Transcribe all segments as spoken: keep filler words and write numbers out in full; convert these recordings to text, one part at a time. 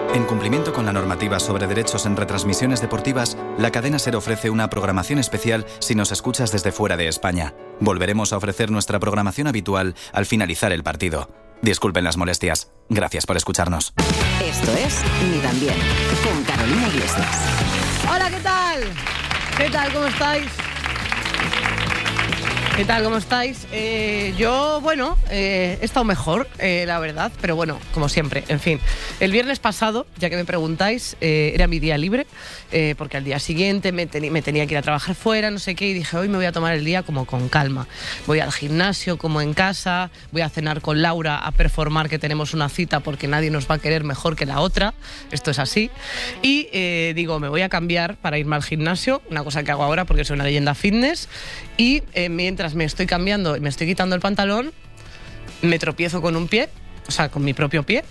En cumplimiento con la normativa sobre derechos en retransmisiones deportivas, la cadena SER ofrece una programación especial si nos escuchas desde fuera de España. Volveremos a ofrecer nuestra programación habitual al finalizar el partido. Disculpen las molestias. Gracias por escucharnos. Esto es Ni tan bien, con Carolina Iglesias. Hola, ¿qué tal? ¿Qué tal? ¿Cómo estáis? ¿Qué tal? ¿Cómo estáis? Eh, yo, bueno, eh, he estado mejor, eh, la verdad, pero bueno, como siempre, en fin. El viernes pasado, ya que me preguntáis, eh, era mi día libre, eh, porque al día siguiente me, teni- me tenía que ir a trabajar fuera, no sé qué, y dije, hoy me voy a tomar el día como con calma. Voy al gimnasio como en casa, voy a cenar con Laura a performar que tenemos una cita porque nadie nos va a querer mejor que la otra, esto es así. Y eh, digo, me voy a cambiar para irme al gimnasio, una cosa que hago ahora porque soy una leyenda fitness, y eh, mientras me estoy cambiando y me estoy quitando el pantalón, me tropiezo con un pie, o sea, con mi propio pie,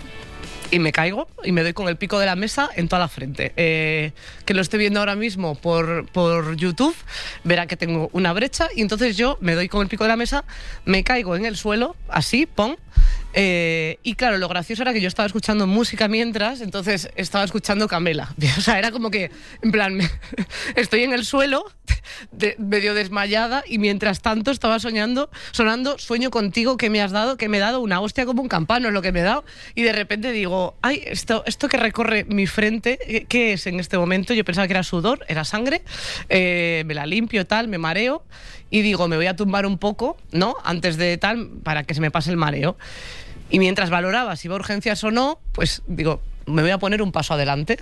y me caigo y me doy con el pico de la mesa en toda la frente. Eh, que lo estoy viendo ahora mismo por, por YouTube, verá que tengo una brecha y entonces yo me doy con el pico de la mesa, me caigo en el suelo, así, pum. Eh, y claro, lo gracioso era que yo estaba escuchando música mientras, entonces estaba escuchando Camela. O sea, era como que, en plan, me, estoy en el suelo, de, medio desmayada, y mientras tanto estaba soñando, sonando Sueño contigo, que me has dado, que me he dado una hostia como un campano, es lo que me he dado. Y de repente digo, ay, esto, esto que recorre mi frente, ¿qué es en este momento? Yo pensaba que era sudor, era sangre, eh, me la limpio, tal, me mareo, y digo, me voy a tumbar un poco, ¿no? Antes de tal, para que se me pase el mareo. Y mientras valoraba si iba a urgencias o no, pues digo, me voy a poner un paso adelante.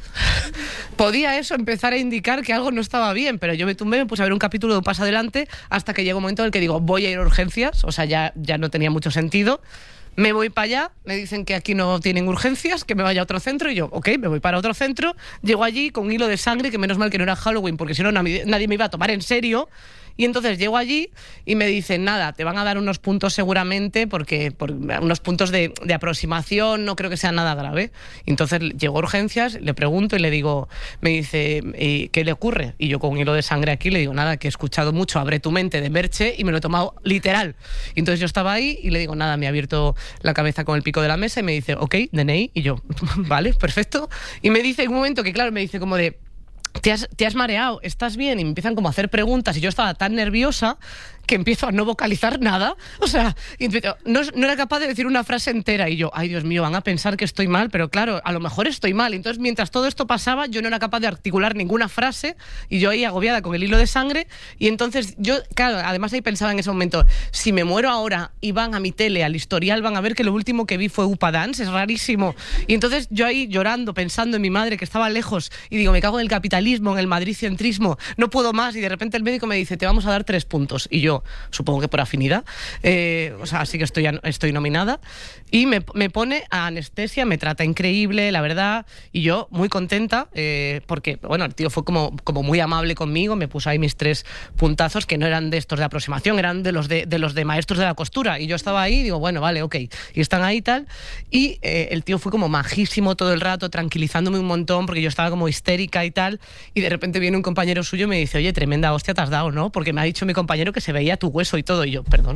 Podía eso empezar a indicar que algo no estaba bien, pero yo me tumbé, me puse a ver un capítulo de un paso adelante hasta que llegó un momento en el que digo, voy a ir a urgencias, o sea, ya, ya no tenía mucho sentido. Me voy para allá, me dicen que aquí no tienen urgencias, que me vaya a otro centro, y yo, ok, me voy para otro centro. Llego allí con un hilo de sangre, que menos mal que no era Halloween, porque si no nadie, nadie me iba a tomar en serio. Y entonces llego allí y me dicen, nada, te van a dar unos puntos seguramente, porque por unos puntos de, de aproximación, no creo que sea nada grave. Y entonces llego a urgencias, le pregunto y le digo, me dice, ¿qué le ocurre? Y yo con un hilo de sangre aquí le digo, nada, que he escuchado mucho Abre tu mente de Merche y me lo he tomado literal. Y entonces yo estaba ahí y le digo, nada, me ha abierto la cabeza con el pico de la mesa y me dice, ok, D N I. Y yo, vale, perfecto. Y me dice en un momento que, claro, me dice como de, ¿Te has, te has mareado? ¿Estás bien? Y me empiezan como a hacer preguntas y yo estaba tan nerviosa que empiezo a no vocalizar nada. O sea, no, no era capaz de decir una frase entera y yo, ay Dios mío, van a pensar que estoy mal, pero claro, a lo mejor estoy mal. Entonces, mientras todo esto pasaba, yo no era capaz de articular ninguna frase y yo ahí agobiada con el hilo de sangre. Y entonces yo, claro, además ahí pensaba en ese momento, si me muero ahora y van a mi tele, al historial, van a ver que lo último que vi fue Upa Dance, es rarísimo. Y entonces yo ahí llorando, pensando en mi madre que estaba lejos y digo, me cago en el capitalismo, en el madricentrismo, no puedo más. Y de repente el médico me dice, te vamos a dar tres puntos. Y yo, supongo que por afinidad, eh, o sea, así que estoy, estoy nominada, y me, me pone a anestesia, me trata increíble, la verdad, y yo muy contenta, eh, porque, bueno, el tío fue como, como muy amable conmigo, me puso ahí mis tres puntazos, que no eran de estos de aproximación, eran de los de, de los de maestros de la costura, y yo estaba ahí y digo, bueno, vale, ok, y están ahí y tal, y eh, el tío fue como majísimo todo el rato, tranquilizándome un montón, porque yo estaba como histérica y tal, y de repente viene un compañero suyo y me dice, oye, tremenda hostia te has dado, ¿no? Porque me ha dicho mi compañero que se veía tu hueso y todo, y yo, perdón.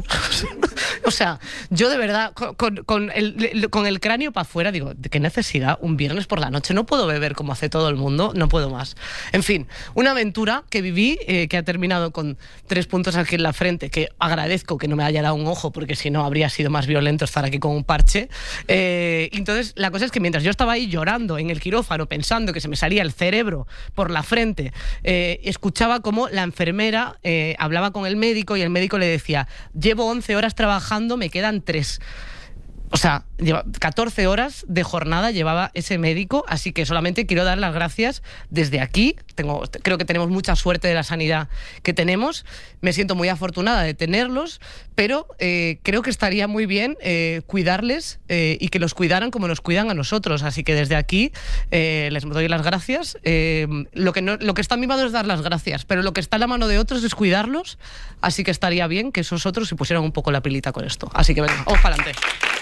O sea, yo de verdad, con, con, el, con el cráneo para afuera, digo, ¿qué necesidad? Un viernes por la noche, no puedo beber como hace todo el mundo, no puedo más. En fin, una aventura que viví, eh, que ha terminado con tres puntos aquí en la frente, que agradezco que no me haya dado un ojo, porque si no habría sido más violento estar aquí con un parche. Eh, entonces, la cosa es que mientras yo estaba ahí llorando en el quirófano, pensando que se me salía el cerebro por la frente, eh, escuchaba cómo la enfermera eh, hablaba con el médico y el médico le decía, llevo once horas trabajando, me quedan tres. O sea, lleva catorce horas de jornada llevaba ese médico, así que solamente quiero dar las gracias desde aquí. Tengo, creo que tenemos mucha suerte de la sanidad que tenemos. Me siento muy afortunada de tenerlos, pero eh, creo que estaría muy bien eh, cuidarles eh, y que los cuidaran como nos cuidan a nosotros. Así que desde aquí eh, les doy las gracias. Eh, lo, que no, lo que está en mi mano es dar las gracias, pero lo que está en la mano de otros es cuidarlos. Así que estaría bien que esos otros se pusieran un poco la pilita con esto. Así que venga, vamos para adelante.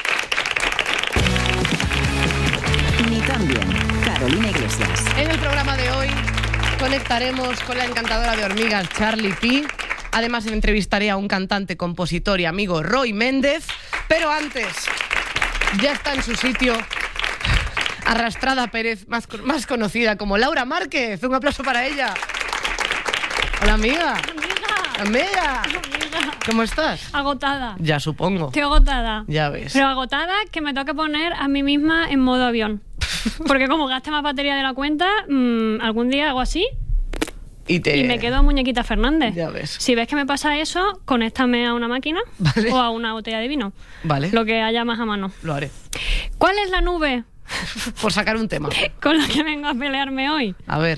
Ni tan bien, Carolina Iglesias. En el programa de hoy conectaremos con la encantadora de hormigas Charlie P. Además entrevistaré a un cantante, compositor y amigo, Roy Méndez. Pero antes, ya está en su sitio Arrastrada Pérez, más, más conocida como Laura Márquez. Un aplauso para ella. Hola, amiga. Amiga. Amiga. Amiga. ¿Cómo estás? Agotada. Ya supongo. Estoy agotada. Ya ves. Pero agotada que me toca poner a mí misma en modo avión. Porque como gaste más batería de la cuenta, mmm, algún día hago así y, te... y me quedo muñequita Fernández. Ya ves. Si ves que me pasa eso, conéctame a una máquina, ¿vale?, o a una botella de vino. Vale. Lo que haya más a mano. Lo haré. ¿Cuál es la nube? Por sacar un tema. Con la que vengo a pelearme hoy. A ver.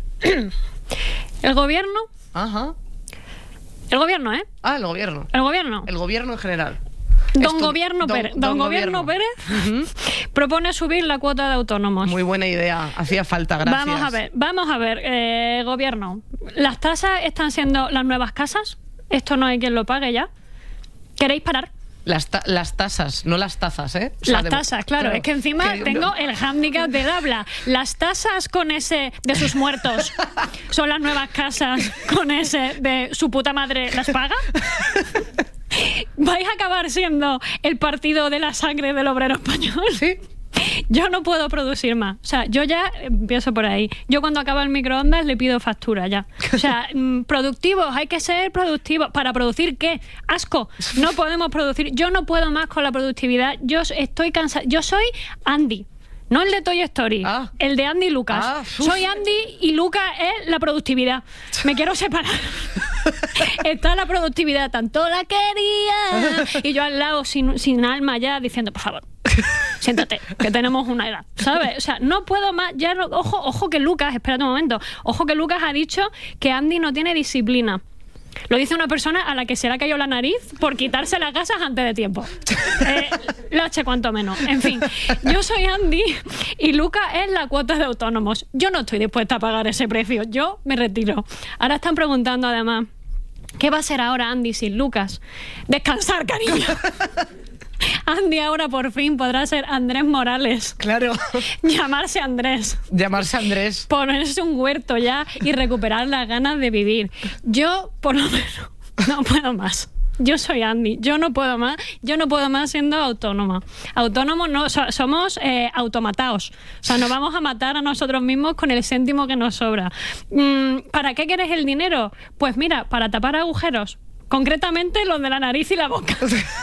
El gobierno. Ajá. El gobierno, ¿eh? Ah, el gobierno. El gobierno. El gobierno en general. Don Esto, Gobierno don, Pérez, don, don gobierno. gobierno Pérez uh-huh. propone subir la cuota de autónomos. Muy buena idea, hacía falta, gracias. Vamos a ver, vamos a ver, eh, gobierno. ¿Las tasas están siendo las nuevas casas? Esto no hay quien lo pague ya. ¿Queréis parar? Las, ta las tasas, no las tazas, ¿eh? O sea, las de... tasas, claro, claro. Es que encima que... tengo el hándicap del habla. Las tasas con ese de sus muertos son las nuevas casas con ese de su puta madre las paga. ¿Vais a acabar siendo el partido de la sangre del obrero español? Sí. Yo no puedo producir más. O sea, yo ya empiezo por ahí. Yo cuando acaba el microondas le pido factura ya. O sea, productivos, hay que ser productivos. ¿Para producir qué? Asco. No podemos producir. Yo no puedo más con la productividad. Yo estoy cansada. Yo soy Andy. No el de Toy Story, ah. el de Andy y Lucas. Ah, Soy Andy y Lucas es la productividad. Me quiero separar. Está la productividad, tanto la quería. Y yo al lado, sin, sin alma ya, diciendo, por favor, siéntate, que tenemos una edad, ¿sabes? O sea, no puedo más. Ya no, ojo, ojo que Lucas, espérate un momento. Ojo que Lucas ha dicho que Andy no tiene disciplina. Lo dice una persona a la que se le ha caído la nariz por quitarse las gasas antes de tiempo. Eh, Lache cuanto menos. En fin, yo soy Andy y Lucas es la cuota de autónomos. Yo no estoy dispuesta a pagar ese precio. Yo me retiro. Ahora están preguntando además, ¿qué va a ser ahora Andy sin Lucas? Descansar, cariño. Andy ahora por fin podrá ser Andrés Morales. Claro. Llamarse Andrés. Llamarse Andrés. Ponerse un huerto ya y recuperar las ganas de vivir. Yo, por lo menos, no puedo más. Yo soy Andy, yo no puedo más, yo no puedo más siendo autónoma. Autónomos no, so, somos eh, automataos. O sea, nos vamos a matar a nosotros mismos con el céntimo que nos sobra. Mm, ¿Para qué quieres el dinero? Pues mira, para tapar agujeros. Concretamente los de la nariz y la boca.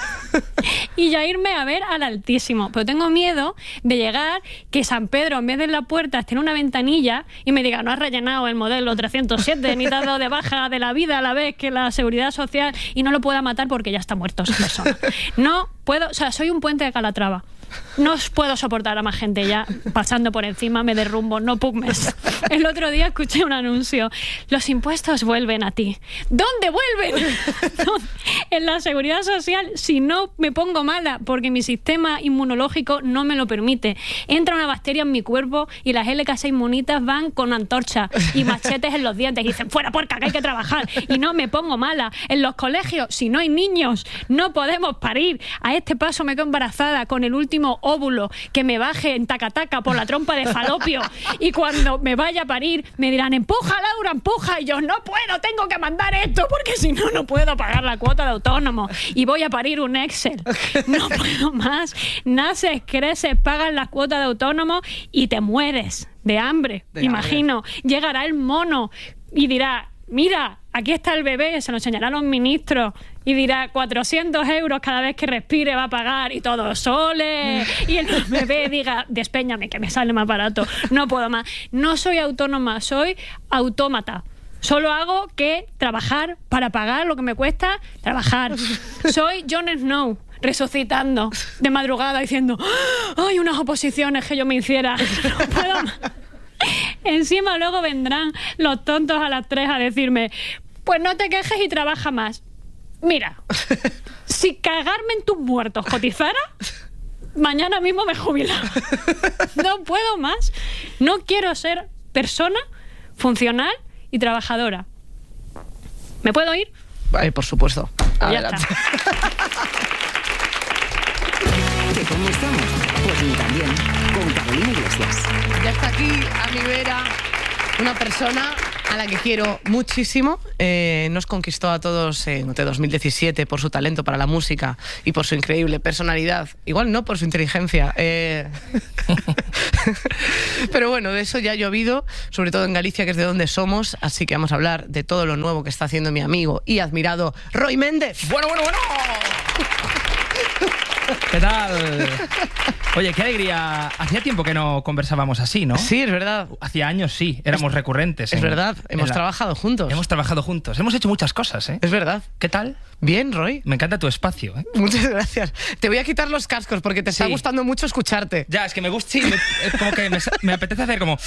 Y ya irme a ver al Altísimo. Pero tengo miedo de llegar, que San Pedro, en vez de en la puerta, esté en una ventanilla y me diga, no has rellenado el modelo trescientos siete, ni te has dado de baja de la vida a la vez que la Seguridad Social, y no lo pueda matar porque ya está muerto esa persona. No puedo, o sea, soy un puente de Calatrava. No os puedo soportar a más gente ya pasando por encima, me derrumbo, no pugmes. El otro día escuché un anuncio, los impuestos vuelven a ti. ¿Dónde vuelven? En la Seguridad Social, si no me pongo mala porque mi sistema inmunológico no me lo permite. Entra una bacteria en mi cuerpo y las L K seis monitas van con antorchas y machetes en los dientes y dicen, fuera puerca, que hay que trabajar. Y no me pongo mala. En los colegios, si no hay niños, no podemos parir. A este paso me quedo embarazada con el último óvulo que me baje en tacataca por la trompa de falopio, y cuando me vaya a parir me dirán, empuja Laura, empuja, y yo no puedo, tengo que mandar esto porque si no, no puedo pagar la cuota de autónomo y voy a parir un Excel. No puedo más. Naces, creces, pagas la cuota de autónomo y te mueres de hambre. De Imagino, hambre. Llegará el mono y dirá, mira, aquí está el bebé, se lo enseñará a los ministros y dirá, cuatrocientos euros cada vez que respire va a pagar, y todo sole. Y el bebé diga, despéñame que me sale más barato, no puedo más. No soy autónoma, soy autómata. Solo hago que trabajar para pagar lo que me cuesta trabajar. Soy Jon Snow resucitando de madrugada diciendo, hay unas oposiciones que yo me hiciera, no puedo más. Encima luego vendrán los tontos a las tres a decirme, pues no te quejes y trabaja más. Mira, si cagarme en tus muertos cotizara, mañana mismo me jubilaba. No puedo más. No quiero ser persona funcional y trabajadora. ¿Me puedo ir? Vale, por supuesto. Pues ya está. ¿Que cómo estamos? Pues ni tan bien. Con Carolina Iglesias. Ya está aquí a mi vera una persona a la que quiero muchísimo. Eh, nos conquistó a todos en dos mil diecisiete por su talento para la música y por su increíble personalidad. Igual no por su inteligencia. Eh... Pero bueno, de eso ya ha llovido, sobre todo en Galicia, que es de donde somos, así que vamos a hablar de todo lo nuevo que está haciendo mi amigo y admirado Roy Méndez. Bueno, bueno, bueno. ¿Qué tal? Oye, qué alegría. Hacía tiempo que no conversábamos así, ¿no? Sí, es verdad. Hacía años sí, éramos es, recurrentes. Es en, verdad, hemos la... trabajado juntos. Hemos trabajado juntos, hemos hecho muchas cosas, ¿eh? Es verdad. ¿Qué tal? Bien, Roy. Me encanta tu espacio, ¿eh? Muchas gracias. Te voy a quitar los cascos porque te está sí. gustando mucho escucharte. Ya, es que me gusta, sí, me, es como que me, me apetece hacer como...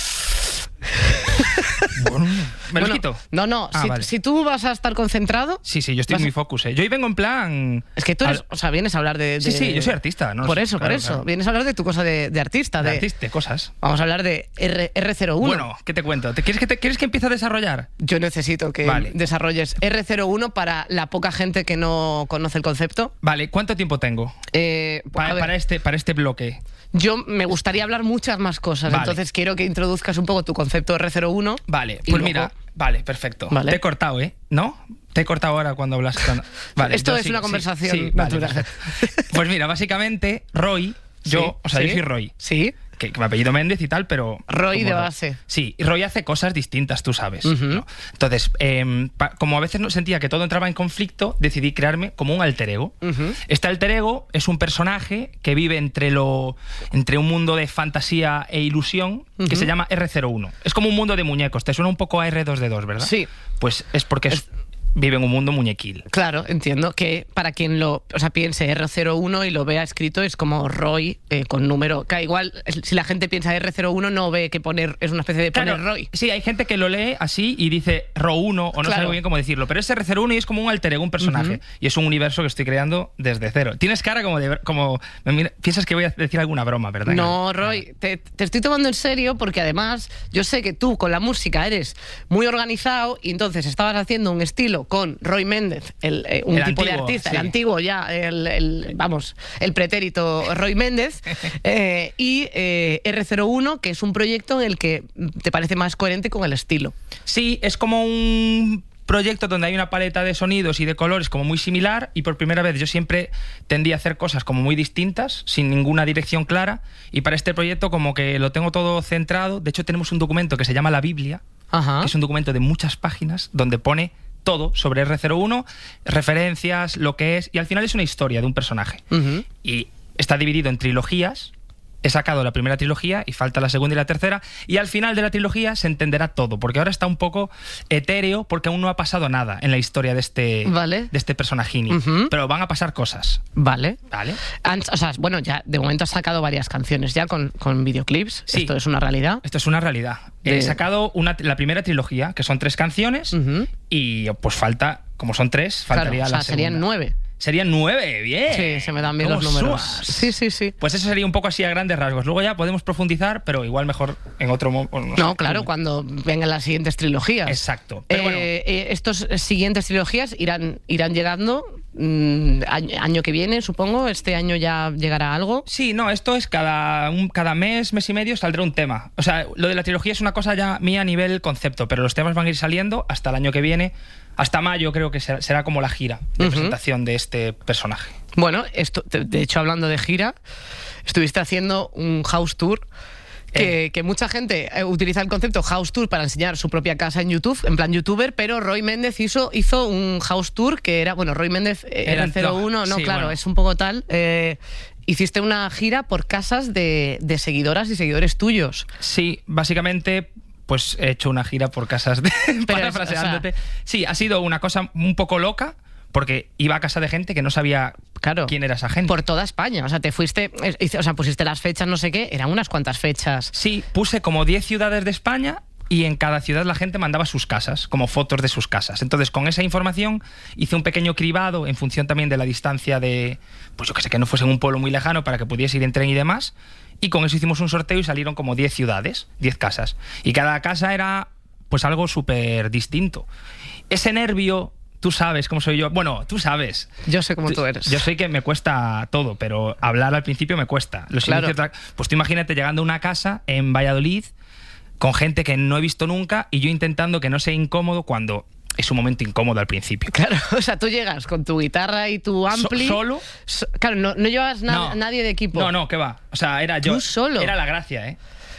Bueno, ¿me bueno, lo quito? No, no, ah, si, vale. si tú vas a estar concentrado... Sí, sí, yo estoy muy focus, ¿eh? Yo hoy vengo en plan... Es que tú eres, al... o sea, vienes a hablar de... de... Sí, sí, yo soy artista, ¿no? Por eso, claro, por eso. Claro. Vienes a hablar de tu cosa de, de artista. De, de artista, cosas. Vamos a hablar de R, R cero uno. Bueno, ¿qué te cuento? ¿Te quieres, que te, ¿Quieres que empiece a desarrollar? Yo necesito que vale. desarrolles R cero uno para la poca gente que no conoce el concepto. Vale, ¿cuánto tiempo tengo? Eh, para, para, este, para este bloque. Yo me gustaría hablar muchas más cosas, vale. Entonces quiero que introduzcas un poco tu concepto R cero uno. Vale, pues luego... mira, vale, perfecto. Vale. Te he cortado, ¿eh? ¿No? Te he cortado ahora cuando hablas. Cuando... Vale, Esto es sí, una sí, conversación sí, natural. Vale, pues mira, básicamente, Roy, yo, sí, o sea, sí, yo soy Roy. Sí. Que, que me apellido Méndez y tal, pero... Roy de Roy. base. Sí, y Roy hace cosas distintas, tú sabes. Uh-huh. ¿no? Entonces, eh, pa, como a veces no sentía que todo entraba en conflicto, decidí crearme como un alter ego. Uh-huh. Este alter ego es un personaje que vive entre, lo, entre un mundo de fantasía e ilusión uh-huh. que se llama R cero uno. Es como un mundo de muñecos. Te suena un poco a R dos D dos, ¿verdad? Sí. Pues es porque es... es vive en un mundo muñequil. Claro, entiendo que para quien lo, o sea, piense R cero uno y lo vea escrito es como Roy eh, con número, que igual si la gente piensa R cero uno no ve que poner es una especie de poner claro, Roy. Sí, hay gente que lo lee así y dice Ro uno o no claro. sabe muy bien cómo decirlo, pero es R cero uno y es como un alter ego, un personaje, uh-huh. y es un universo que estoy creando desde cero. Tienes cara como de como mira, piensas que voy a decir alguna broma, ¿verdad? No, Roy, te, te estoy tomando en serio porque además yo sé que tú con la música eres muy organizado y entonces estabas haciendo un estilo con Roy Méndez, el, eh, un el tipo antiguo, de artista, sí. el antiguo ya, el, el, vamos, el pretérito Roy Méndez, eh, y eh, R cero uno, que es un proyecto en el que te parece más coherente con el estilo. Sí, es como un proyecto donde hay una paleta de sonidos y de colores como muy similar y por primera vez yo siempre tendí a hacer cosas como muy distintas, sin ninguna dirección clara, y para este proyecto como que lo tengo todo centrado. De hecho tenemos un documento que se llama La Biblia, Ajá. que es un documento de muchas páginas donde pone todo sobre R cero uno, referencias, lo que es, y al final es una historia de un personaje. Uh-huh. Y está dividido en trilogías. He sacado la primera trilogía y falta la segunda y la tercera, y al final de la trilogía se entenderá todo, porque ahora está un poco etéreo porque aún no ha pasado nada en la historia de este, vale. de este personajini, uh-huh. pero van a pasar cosas. Vale. Vale. O sea, bueno, ya de momento has sacado varias canciones ya con, con videoclips. Sí. Esto es una realidad. Esto es una realidad. De... He sacado una, la primera trilogía, que son tres canciones, uh-huh. y pues falta, como son tres, faltaría claro, o sea, la segunda. Serían nueve. Serían nueve, bien. Sí, se me dan bien los números. Suas? Sí, sí, sí. Pues eso sería un poco así a grandes rasgos. Luego ya podemos profundizar, pero igual mejor en otro momento. No, no sé, claro, tú. cuando vengan las siguientes trilogías. Exacto. Pero eh, bueno. eh, estos siguientes trilogías irán, irán llegando mmm, año, año que viene, supongo. Este año ya llegará algo. Sí, no, esto es cada, un, cada mes, mes y medio saldrá un tema. O sea, lo de la trilogía es una cosa ya mía a nivel concepto, pero los temas van a ir saliendo hasta el año que viene. Hasta mayo creo que será, será como la gira de uh-huh. presentación de este personaje. Bueno, esto, de hecho, hablando de gira, estuviste haciendo un house tour que, eh. que mucha gente utiliza el concepto house tour para enseñar su propia casa en YouTube, en plan youtuber, pero Roy Méndez hizo, hizo un house tour que era, bueno, Roy Méndez era el cero uno, no, sí, claro, bueno. es un poco tal... Eh, hiciste una gira por casas de, de seguidoras y seguidores tuyos. Sí, básicamente... Pues he hecho una gira por casas de... parafraseándote. O sea, sí, ha sido una cosa un poco loca, porque iba a casa de gente que no sabía claro, quién era esa gente. Por toda España. O sea, te fuiste... O sea, pusiste las fechas, no sé qué, eran unas cuantas fechas. Sí, puse como diez ciudades de España y en cada ciudad la gente mandaba sus casas, como fotos de sus casas. Entonces, con esa información hice un pequeño cribado en función también de la distancia de... Pues yo que sé, que no fuese en un pueblo muy lejano para que pudiese ir en tren y demás. Y con eso hicimos un sorteo y salieron como diez ciudades, diez casas. Y cada casa era pues algo súper distinto. Ese nervio, tú sabes cómo soy yo. Bueno, tú sabes. Yo sé cómo tú, tú eres. Yo sé que me cuesta todo, pero hablar al principio me cuesta. Los claro. inicios, pues tú imagínate llegando a una casa en Valladolid con gente que no he visto nunca y yo intentando que no sea incómodo cuando... Es un momento incómodo al principio. Claro, o sea, tú llegas con tu guitarra y tu ampli... So, ¿Solo? So, claro, no, no llevas na no. nadie de equipo. No, no, ¿qué va? O sea, era yo... ¿Tú solo? Era la gracia, ¿eh?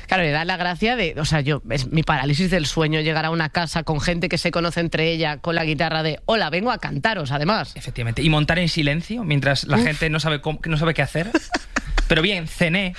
Claro, le da la gracia de, o sea, yo, es mi parálisis del sueño llegar a una casa con gente que se conoce entre ella, con la guitarra de, hola, vengo a cantaros, además. Efectivamente. Y montar en silencio mientras la Uf. gente no sabe, cómo, no sabe qué hacer. Pero bien, cené.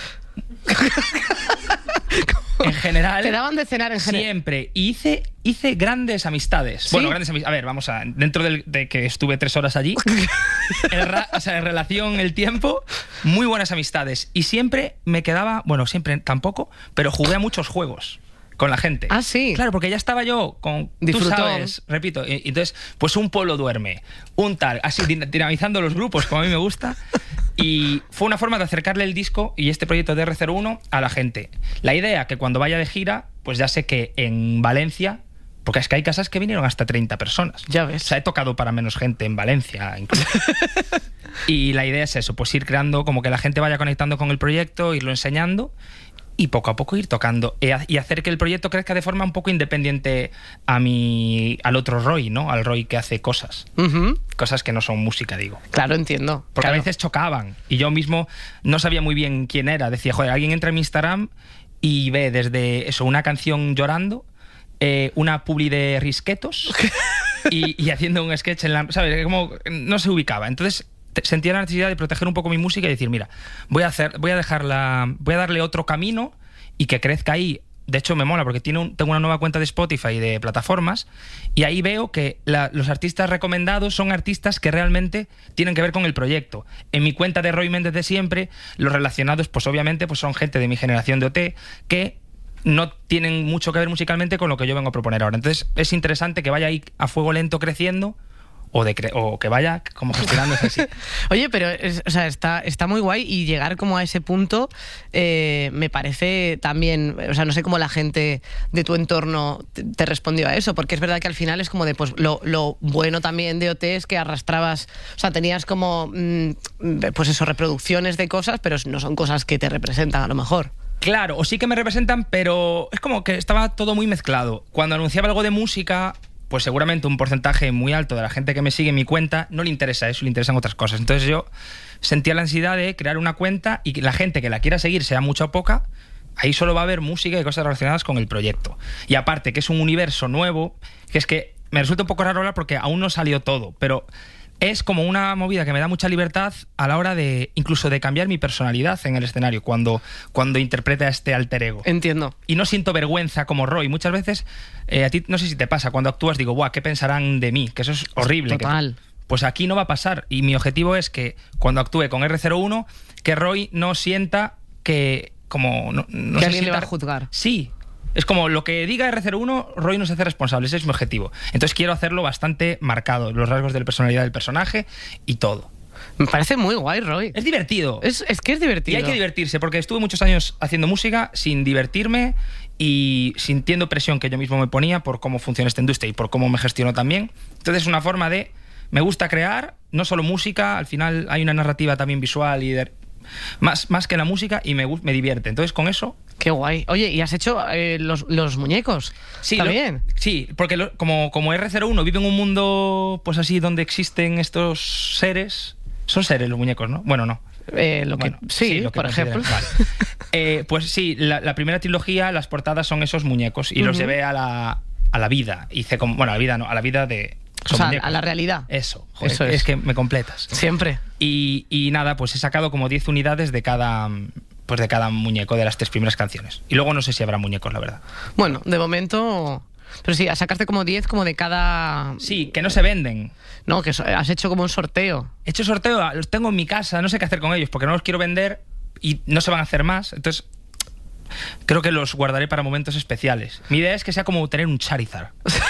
En general. Te daban de cenar en general. Siempre. Y hice, hice grandes amistades. ¿Sí? Bueno, grandes amistades. A ver, vamos a. Dentro del, de que estuve tres horas allí, el ra, o sea, en relación, el tiempo, muy buenas amistades. Y siempre me quedaba. Bueno, siempre tampoco, pero jugué a muchos juegos con la gente. Ah, sí. Claro, porque ya estaba yo con. Disfrutón. Tú sabes, repito. Y, entonces, pues un pueblo duerme, un tal, así dinamizando los grupos, como a mí me gusta. Y fue una forma de acercarle el disco y este proyecto de erre cero uno a la gente. La idea que cuando vaya de gira, pues ya sé que en Valencia, porque es que hay casas que vinieron hasta treinta personas. Ya ves. O sea, he tocado para menos gente en Valencia, incluso. Y la idea es eso, pues ir creando, como que la gente vaya conectando con el proyecto, irlo enseñando y poco a poco ir tocando y hacer que el proyecto crezca de forma un poco independiente a mi, al otro Roy, ¿no? Al Roy que hace cosas. Uh-huh. Cosas que no son música, digo. Claro, entiendo. Porque claro. a veces chocaban y yo mismo no sabía muy bien quién era. Decía, joder, alguien entra en mi Instagram y ve desde eso, una canción llorando, eh, una publi de risquetos y, y haciendo un sketch en la... ¿Sabes? Como no se ubicaba. Entonces sentía la necesidad de proteger un poco mi música y decir, mira, voy a hacer, voy a dejarla, voy a darle otro camino y que crezca ahí. De hecho, me mola porque tiene un, tengo una nueva cuenta de Spotify y de plataformas y ahí veo que la, los artistas recomendados son artistas que realmente tienen que ver con el proyecto. En mi cuenta de Roy Méndez de siempre, los relacionados, pues obviamente, pues son gente de mi generación de O T que no tienen mucho que ver musicalmente con lo que yo vengo a proponer ahora. Entonces, es interesante que vaya ahí a fuego lento creciendo. O, de cre o que vaya como gestionándose así. Oye, pero es, o sea, está, está muy guay y llegar como a ese punto eh, me parece también, o sea, no sé cómo la gente de tu entorno te, te respondió a eso, porque es verdad que al final es como de, pues lo, lo bueno también de O T es que arrastrabas, o sea, tenías como, mmm, pues eso, reproducciones de cosas, pero no son cosas que te representan a lo mejor. Claro, o sí que me representan, pero es como que estaba todo muy mezclado. Cuando anunciaba algo de música, pues seguramente un porcentaje muy alto de la gente que me sigue en mi cuenta no le interesa eso, le interesan otras cosas. Entonces yo sentía la necesidad de crear una cuenta y que la gente que la quiera seguir, sea mucha o poca, ahí solo va a haber música y cosas relacionadas con el proyecto. Y aparte que es un universo nuevo, que es que me resulta un poco raro hablar porque aún no salió todo, pero es como una movida que me da mucha libertad a la hora de, incluso de cambiar mi personalidad en el escenario cuando, cuando interpreta este alter ego. Entiendo. Y no siento vergüenza como Roy. Muchas veces, eh, a ti no sé si te pasa, cuando actúas digo, buah, ¿qué pensarán de mí? Que eso es horrible. Total. Que, pues aquí no va a pasar. Y mi objetivo es que cuando actúe con erre cero uno, que Roy no sienta que... como no, no que se alguien sienta, le va a juzgar. Sí. Es como lo que diga erre cero uno, Roy no se hace responsable, ese es mi objetivo. Entonces quiero hacerlo bastante marcado, los rasgos de la personalidad del personaje y todo. Me parece muy guay, Roy. Es divertido. Es, es que es divertido. Y hay que divertirse, porque estuve muchos años haciendo música sin divertirme y sintiendo presión que yo mismo me ponía por cómo funciona esta industria y por cómo me gestiono también. Entonces es una forma de... Me gusta crear, no solo música, al final hay una narrativa también visual y de, más, más que la música y me, me divierte. Entonces con eso... Qué guay. Oye, ¿y has hecho eh, los, los muñecos? Sí, ¿también? Lo, sí, porque lo, como, como erre cero uno vive en un mundo pues así donde existen estos seres... Son seres los muñecos, ¿no? Bueno, no. Eh, lo bueno, que, sí, sí, lo que por ejemplo. Vale. Eh, pues sí, la, la primera trilogía, las portadas son esos muñecos y uh-huh. los llevé a la, a la vida. Hice como, bueno, a la vida no, a la vida de... O sea, muñecos. A la realidad. Eso, joder, Eso es. es que me completas. Siempre. Y, y nada, pues he sacado como diez unidades de cada... pues de cada muñeco de las tres primeras canciones. Y luego no sé si habrá muñecos, la verdad. Bueno, de momento... Pero sí, a sacarte como diez como de cada... Sí, que no se venden. No, que has hecho como un sorteo. He hecho sorteo, los tengo en mi casa, no sé qué hacer con ellos, porque no los quiero vender y no se van a hacer más. Entonces, creo que los guardaré para momentos especiales. Mi idea es que sea como tener un Charizard.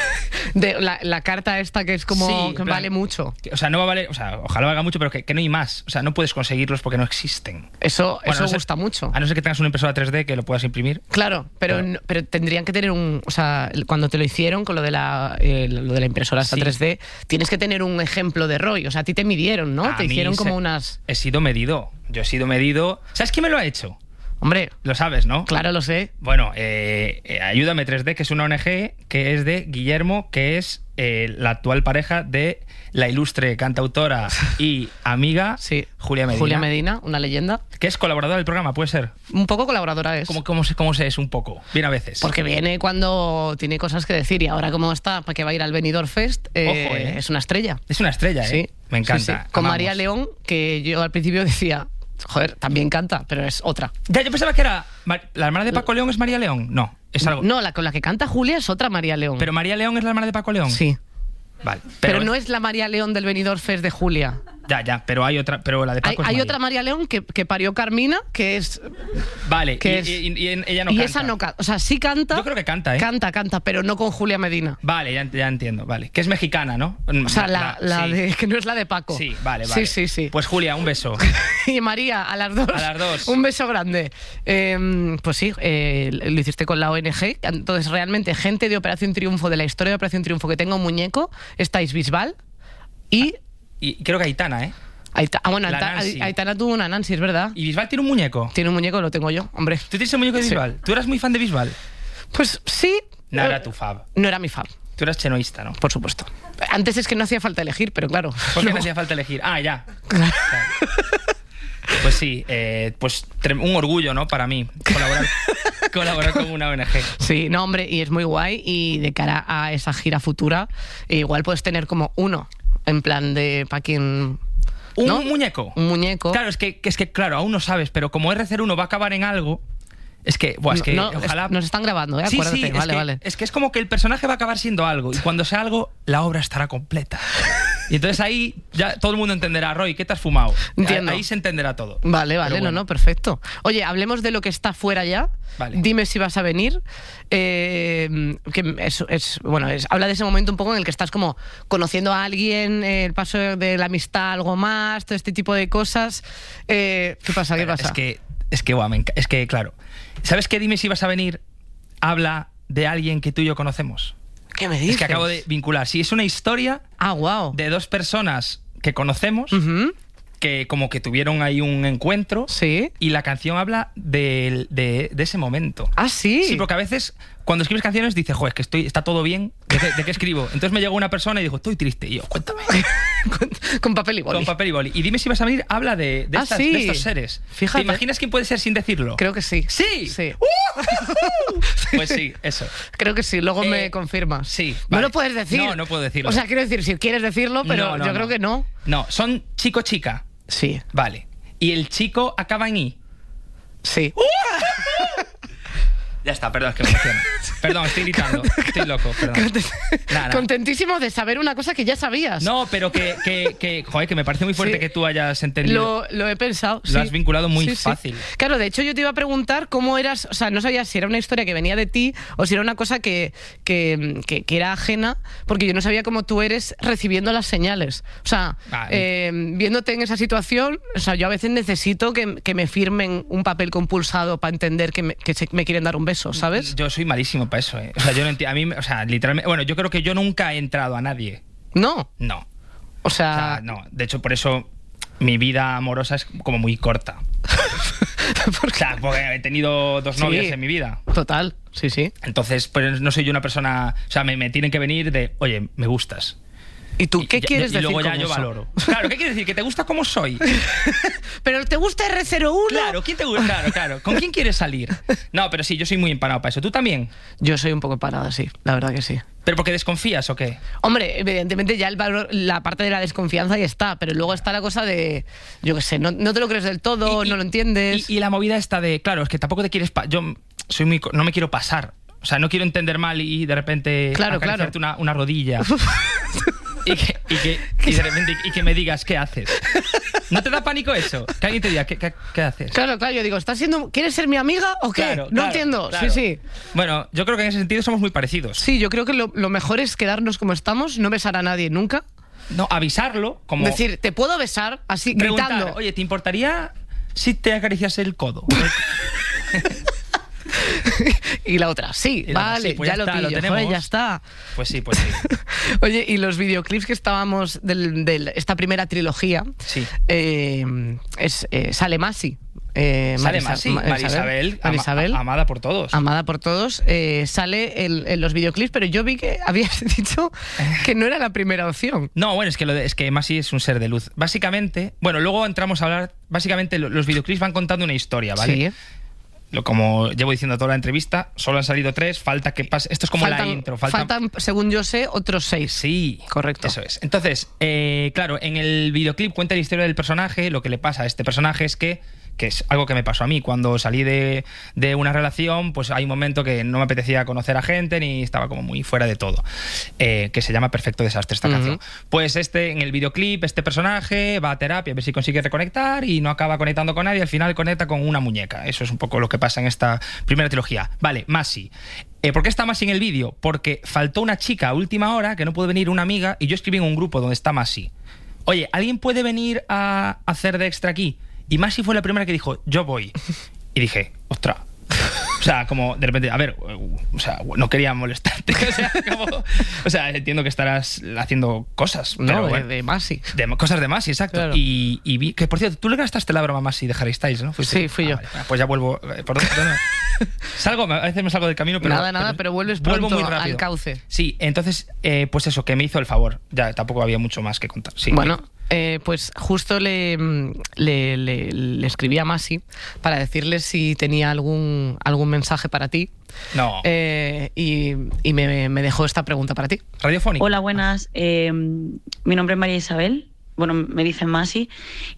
De la, la carta esta que es como sí, que plan, vale mucho. Que, o sea, no va a valer, o sea, ojalá valga mucho, pero que, que no hay más. O sea, no puedes conseguirlos porque no existen. Eso, bueno, eso no sé, gusta mucho. A no ser que tengas una impresora tres D que lo puedas imprimir. Claro, pero, pero, no, pero tendrían que tener un... O sea, cuando te lo hicieron con lo de la, eh, lo de la impresora hasta sí. tres D, tienes que tener un ejemplo de Roy. O sea, a ti te midieron, ¿no? A te hicieron como se, unas... He sido medido. Yo he sido medido... ¿Sabes quién me lo ha hecho? Hombre, lo sabes, ¿no? Claro, lo sé. Bueno, eh, eh, Ayúdame tres D, que es una O N G que es de Guillermo, que es eh, la actual pareja de la ilustre cantautora y amiga Sí. Julia Medina. Julia Medina, una leyenda. Que es colaboradora del programa, puede ser. Un poco colaboradora es. ¿Cómo, cómo, se, cómo se es un poco? Bien a veces. Porque viene cuando tiene cosas que decir y ahora como está, para que va a ir al Benidorm Fest, eh, Ojo, ¿eh? es una estrella. Es una estrella, ¿eh? Sí. Me encanta. Sí, sí. Con amamos. María León, que yo al principio decía, joder, también canta, pero es otra. Ya, yo pensaba que era... Mar- ¿La hermana de Paco León es María León? No, es algo... No, la con la que canta Julia es otra María León. ¿Pero María León es la hermana de Paco León? Sí. Vale. Pero, no es la María León del Benidorm Fest de Julia. Ya, ya, pero hay otra... Pero la de Hay, Paco es hay María. otra María León que, que parió Carmina, que es... Vale, que y, es- y- y- y ella no y canta. esa no canta. O sea, sí canta. Yo creo que canta, ¿eh? Canta, canta, pero no con Julia Medina. Vale, ya, ya entiendo, vale. Que es mexicana, ¿no? O sea, la, la sí. de... que no es la de Paco. Sí, vale, vale. Sí, sí, sí. Pues Julia, un beso. Y María, a las dos. A las dos. Un beso grande. Eh, pues sí, eh, lo hiciste con la O N G. Entonces, realmente, gente de Operación Triunfo, de la historia de Operación Triunfo, que tenga un muñeco, estáis Bisbal y... Y creo que Aitana, ¿eh? Aita- ah, bueno, La Aita- Nancy. Aitana tuvo una Nancy, es verdad. ¿Y Bisbal tiene un muñeco? Tiene un muñeco, lo tengo yo, hombre. ¿Tú tienes el muñeco de Sí. Bisbal? ¿Tú eras muy fan de Bisbal? Pues sí. No eh, era tu fab. No era mi fab, Tú eras chenoísta, ¿no? por supuesto. Antes es que no hacía falta elegir, pero claro. ¿Por qué no. no hacía falta elegir? Ah, ya. Claro. Claro. Pues sí, eh, pues trem- un orgullo, ¿no? Para mí, colaborar, colaborar con una O N G. Sí, no, hombre, y es muy guay. Y de cara a esa gira futura, igual puedes tener como uno, en plan de para quien. ¿Un ¿no? muñeco? Un muñeco. Claro, es que, que es que, claro, aún no sabes, pero como R cero uno va a acabar en algo, es que, buah, es que No, no, ojalá... es- nos están grabando, ¿eh? Sí, Acuérdate. sí, es vale, que, vale. es que es como que el personaje va a acabar siendo algo, y cuando sea algo, la obra estará completa. Y entonces ahí ya todo el mundo entenderá, Roy, ¿qué te has fumado? Entiendo. Ahí se entenderá todo. Vale, vale, Pero no, bueno. no, perfecto. Oye, hablemos de lo que está fuera ya. Vale. Dime si vas a venir. Eh, que es, es- bueno, es, habla de ese momento un poco en el que estás como conociendo a alguien, eh, el paso de la amistad, algo más, todo este tipo de cosas. Eh, ¿Qué pasa? ¿Qué Pero pasa? Es que, es que, guau, me enca- es que, claro. ¿Sabes qué? Dime si vas a venir. Habla de alguien que tú y yo conocemos. ¿Qué me dices? Es que acabo de vincular. Sí, es una historia Ah, wow. de dos personas que conocemos, Ujú. que como que tuvieron ahí un encuentro. Sí. Y la canción habla de, de, de ese momento. Ah, sí. Sí, porque a veces cuando escribes canciones dices, joder, es que estoy, está todo bien, ¿de qué, de qué escribo? Entonces me llegó una persona y dijo, estoy triste. Y yo, cuéntame. con, con papel y boli. Con papel y boli. Y dime si vas a venir, habla de, de, Ah, estas- sí. de estos seres. Fíjate. ¿Te imaginas quién puede ser sin decirlo? Creo que sí. ¡Sí! Sí. Pues sí, eso. Creo que sí, luego Eh, me confirmas. sí, No vale. lo puedes decir. No, no puedo decirlo. O sea, quiero decir, si quieres decirlo, pero No, no, yo no. creo que no. No, son chico-chica. Sí, Vale. Y el chico acaba en I. sí. Ya está, perdón, es que me emociono. Perdón, estoy gritando. Estoy loco, perdón. Nada, nada. Contentísimo de saber una cosa que ya sabías. No, pero que, que, que, joder, que me parece muy fuerte Sí. que tú hayas entendido. Lo, lo he pensado. Lo sí. has vinculado muy Sí, sí. fácil. Claro, de hecho yo te iba a preguntar cómo eras, o sea, no sabía si era una historia que venía de ti o si era una cosa que, que, que- que era ajena, porque yo no sabía cómo tú eres recibiendo las señales. O sea, Ah, eh, viéndote en esa situación, o sea, yo a veces necesito que, que me firmen un papel compulsado para entender que, me, que se- me quieren dar un beso, ¿sabes? Yo soy malísimo para eso, ¿eh? O sea, yo no entiendo. A mí, o sea, literalmente. Bueno, yo creo que yo nunca he entrado a nadie. No. No. O O sea, sea, no. De hecho, por eso mi vida amorosa es como muy corta. O sea, porque he tenido dos Sí. novias en mi vida. total, sí, sí. Entonces, pues no soy yo una persona. O sea, me, me tienen que venir de, oye, me gustas. ¿Y tú Y- qué y- quieres y decir luego ya con yo eso? valoro. Claro, ¿qué quieres decir? ¿Que te gusta como soy? ¿Pero te gusta R cero uno? Claro, ¿quién te gusta? Claro, claro. ¿Con quién quieres salir? No, pero sí, yo soy muy empanado para eso. ¿Tú también? Yo soy un poco parada, sí, la verdad que sí. ¿Pero porque desconfías o qué? Hombre, evidentemente ya el valor, la parte de la desconfianza ya está, pero luego está la cosa de, yo qué sé, no, no te lo crees del todo, Y- y- no lo entiendes. Y, y la movida está de, claro, es que tampoco te quieres... pa- yo soy muy... co- no me quiero pasar. O sea, no quiero entender mal y de repente Claro, acariciarte claro. Una, una rodilla. y, que, y, que, y de repente y que me digas, ¿qué haces? ¿No te da pánico eso? Que alguien te diga, ¿qué, qué, qué haces? Claro, claro, yo digo, ¿estás siendo, ¿quieres ser mi amiga o qué? Claro, no claro, entiendo, claro. sí, sí. Bueno, yo creo que en ese sentido somos muy parecidos. Sí, yo creo que lo, lo mejor es quedarnos como estamos, no besar a nadie nunca. No, avisarlo, como... Decir, ¿te puedo besar? Así, preguntar, gritando. oye, ¿te importaría si te acaricias el codo? Y la otra, sí, Y la otra, vale, sí, pues ya, ya lo está, lo pillo, tenemos. joder, ya está. Pues sí, pues sí. Oye, y los videoclips que estábamos de esta primera trilogía, Sí. eh, es, eh, sale Masi. eh, Sale Marisa- Masi, Ma- Marisabel, ama- Marisabel, amada por todos. amada por todos, eh, sale en, en los videoclips, pero yo vi que habías dicho que no era la primera opción. No, bueno, es que, lo de- es que Masi es un ser de luz. Básicamente, bueno, luego entramos a hablar, básicamente lo- los videoclips van contando una historia, ¿vale? Sí. Lo, como llevo diciendo toda la entrevista, solo han salido tres, falta que pase, esto es como faltan, la intro, faltan... faltan, según yo sé, otros seis. Sí, Correcto. Eso es. Entonces, eh, claro, en el videoclip cuenta la historia del personaje. Lo que le pasa a este personaje es que, que es algo que me pasó a mí cuando salí de, de una relación, pues hay un momento que no me apetecía conocer a gente ni estaba como muy fuera de todo, eh, que se llama Perfecto Desastre esta Ujú. canción. Pues este, en el videoclip, este personaje va a terapia a ver si consigue reconectar y no acaba conectando con nadie, al final conecta con una muñeca. Eso es un poco lo que pasa en esta primera trilogía. Vale, Masi. Eh, ¿Por qué está Masi en el vídeo? Porque faltó una chica a última hora, que no pudo venir una amiga, y yo escribí en un grupo donde está Masi. Oye, ¿alguien puede venir a hacer de extra aquí? Y Masi fue la primera que dijo, yo voy. Y dije, ostras. O sea, como de repente, a ver, o sea, no quería molestarte. O sea, como- o sea, entiendo que estarás haciendo cosas. No, pero de, bueno, de Masi. de cosas de Masi, exacto. Claro. Y, y vi que, por cierto, tú le gastaste la broma a Masi de Harry Styles, ¿no? ¿Fuiste Sí, tú? fui Ah, yo. vale. Pues ya vuelvo. eh, ¿Por dónde? ¿Dónde? Salgo, a veces me salgo del camino, pero. Nada, nada, pero vuelves vuelvo pronto muy rápido. al cauce. Sí, entonces, eh, pues eso, que me hizo el favor. Ya, tampoco había mucho más que contar. Sí. Bueno, eh, pues justo le, le, le- le escribí a Masi para decirle si tenía algún, algún mensaje para ti. No. Eh, y y me, me dejó esta pregunta para ti. Radiofónico. Hola, buenas. Eh, mi nombre es María Isabel. Bueno, me dicen Masi.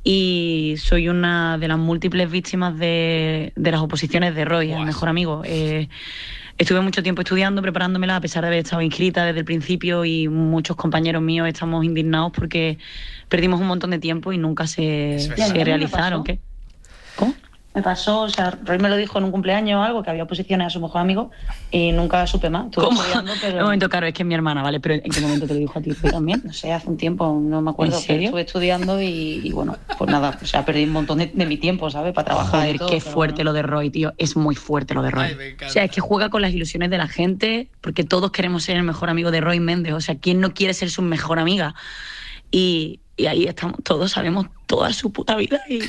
Y soy una de las múltiples víctimas de, de las oposiciones de Roy, Buah. el mejor amigo. Eh, estuve mucho tiempo estudiando, preparándomela, a pesar de haber estado inscrita desde el principio, y muchos compañeros míos estamos indignados porque perdimos un montón de tiempo y nunca se, Es verdad. se ¿Me realizaron. ¿Qué? ¿Cómo? Me pasó, o sea, Roy me lo dijo en un cumpleaños o algo, que había oposiciones a su mejor amigo y nunca supe más. Estuve ¿Cómo? estudiando, pero... Un momento, claro, es que es mi hermana, ¿vale? Pero ¿en qué momento te lo dijo a ti Roy, también? No sé, hace un tiempo, no me acuerdo. ¿En serio? Pero estuve estudiando y, y bueno, pues nada, o sea, perdí un montón de, de mi tiempo, ¿sabes? Para trabajar Joder, y todo. qué pero fuerte bueno. lo de Roy, tío. Es muy fuerte lo de Roy. Ay, me encanta. O sea, es que juega con las ilusiones de la gente, porque todos queremos ser el mejor amigo de Roy Méndez. O sea, ¿quién no quiere ser su mejor amiga? Y, y ahí estamos todos, sabemos toda su puta vida y,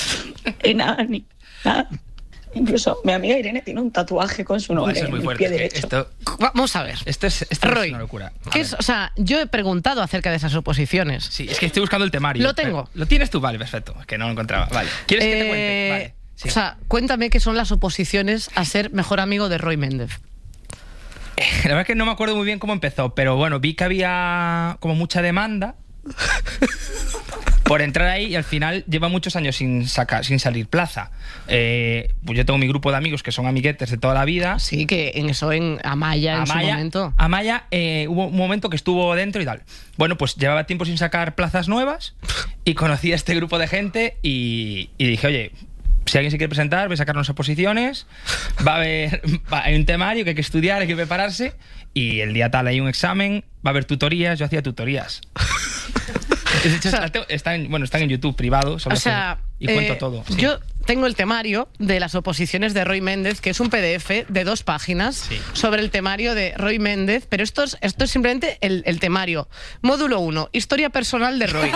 y nada, ni nada. Incluso mi amiga Irene tiene un tatuaje con su nombre Eso es muy en el fuerte. pie es que derecho. esto, Vamos a ver. esto es, esto es Roy, una locura. A ¿qué ver. es? O sea, yo he preguntado acerca de esas oposiciones. Sí, es que estoy buscando el temario. Lo tengo. Pero- ¿Lo tienes tú? Vale, perfecto. Que no lo encontraba. Vale. ¿Quieres que te cuente? Eh, Vale. Sí. O sea, cuéntame qué son las oposiciones a ser mejor amigo de Roy Méndez. La verdad es que no me acuerdo muy bien cómo empezó, pero bueno, vi que había como mucha demanda por entrar ahí y al final lleva muchos años sin sacar, sin salir plaza. Eh, pues yo tengo mi grupo de amigos que son amiguetes de toda la vida. Sí, que en eso en Amaya, en su momento. Amaya, eh, hubo un momento que estuvo dentro y tal. Bueno, pues llevaba tiempo sin sacar plazas nuevas y conocí a este grupo de gente y, y dije, oye, si alguien se quiere presentar, voy a sacar unas oposiciones, va a haber va- hay un temario que hay que estudiar, hay que prepararse, y el día tal hay un examen, va a haber tutorías, yo hacía tutorías. De hecho, O sea, las tengo- están, bueno, están en YouTube privado, solo O sea, y cuento eh, todo. sí. Yo tengo el temario de las oposiciones de Roy Méndez, que es un P D F de dos páginas Sí. sobre el temario de Roy Méndez, pero esto es, esto es simplemente el, el temario. Módulo uno, historia personal de Roy.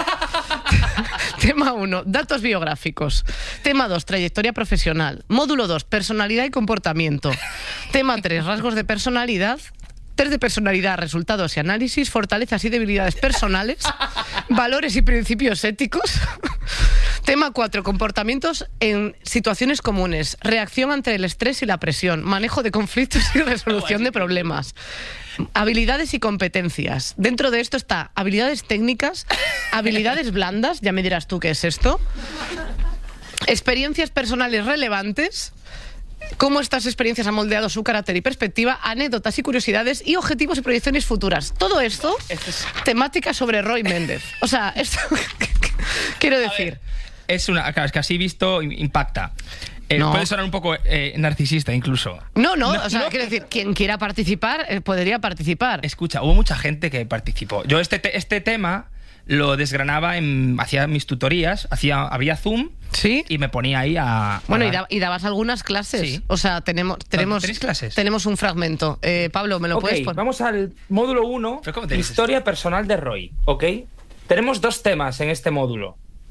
Tema uno, datos biográficos. Tema dos, trayectoria profesional. Módulo dos, personalidad y comportamiento. Tema tres, rasgos de personalidad. Test de personalidad, resultados y análisis, fortalezas y debilidades personales, valores y principios éticos. Tema cuatro, comportamientos en situaciones comunes, reacción ante el estrés y la presión, manejo de conflictos y resolución de problemas. Habilidades y competencias. Dentro de esto está habilidades técnicas, habilidades blandas, ya me dirás tú qué es esto, experiencias personales relevantes, cómo estas experiencias han moldeado su carácter y perspectiva, anécdotas y curiosidades y objetivos y proyecciones futuras. Todo esto, temática sobre Roy Méndez. O sea, esto quiero decir. Es una, claro, es que así visto impacta. Eh, No. Puede sonar un poco eh, narcisista incluso. No, no, No, o sea, no. quiero decir, quien quiera participar eh, podría participar. Escucha, hubo mucha gente que participó. Yo este, te- este tema lo desgranaba, en, hacía mis tutorías, hacía, había Zoom ¿Sí? y me ponía ahí a... Bueno, a y, dar- da- y dabas algunas clases. Sí. O sea, tenemos, tenemos, ¿Tenéis clases? tenemos un fragmento. Eh, Pablo, ¿me lo Ok, puedes poner? vamos al módulo uno, ¿Pero cómo te dices? historia personal de Roy, ¿ok? Tenemos dos temas en este módulo.